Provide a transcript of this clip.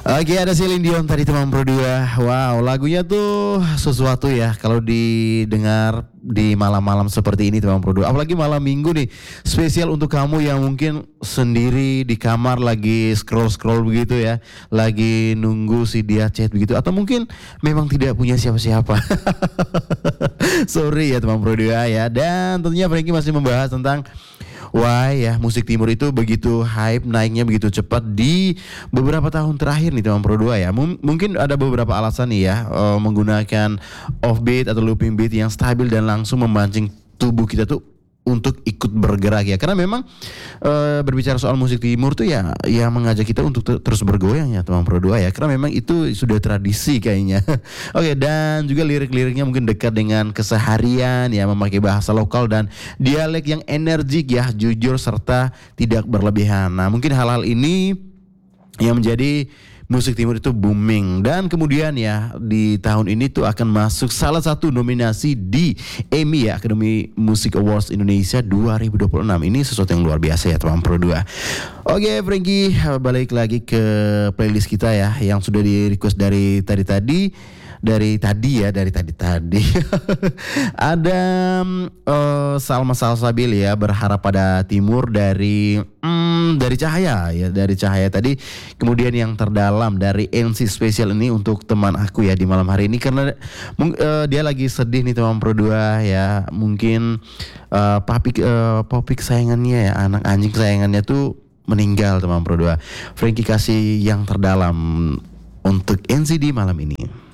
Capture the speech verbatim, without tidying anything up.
Oke, ada Celine Dion tadi teman Pro dua. Wow, lagunya tuh sesuatu ya kalau didengar di malam-malam seperti ini teman Pro dua. Apalagi malam minggu nih, spesial untuk kamu yang mungkin sendiri di kamar lagi scroll-scroll begitu ya, lagi nunggu si dia chat begitu, atau mungkin memang tidak punya siapa-siapa. Sorry ya teman Pro dua ya. Dan tentunya Frankie masih membahas tentang why ya musik timur itu begitu hype, naiknya begitu cepat di beberapa tahun terakhir nih teman Pro dua ya. M- mungkin ada beberapa alasan nih ya, uh, menggunakan offbeat atau looping beat yang stabil dan langsung memancing tubuh kita tuh untuk ikut bergerak ya. Karena memang uh, berbicara soal musik timur tuh ya ya mengajak kita untuk ter- terus bergoyang ya teman Pro dua ya. Karena memang itu sudah tradisi kayaknya. Oke, dan juga lirik-liriknya mungkin dekat dengan keseharian ya, memakai bahasa lokal dan dialek yang energik ya, jujur serta tidak berlebihan. Nah, mungkin hal-hal ini yang menjadi musik timur itu booming. Dan kemudian ya di tahun ini tuh akan masuk salah satu nominasi di Emmy ya, Academy Music Awards Indonesia dua ribu dua puluh enam. Ini sesuatu yang luar biasa ya teman Pro dua. Oke Frankie, balik lagi ke playlist kita ya, yang sudah di request dari tadi-tadi. Dari tadi ya, dari tadi-tadi. Ada uh, Salma Salsabil ya, berharap pada timur dari hmm, dari Cahaya ya, dari Cahaya tadi. Kemudian yang terdalam dari N C Special ini untuk teman aku ya di malam hari ini, karena uh, dia lagi sedih nih teman Pro dua ya. Mungkin uh, papik uh, popik sayangannya ya, anak anjing sayangannya tuh meninggal teman Pro dua. Frankie kasih yang terdalam untuk N C D malam ini.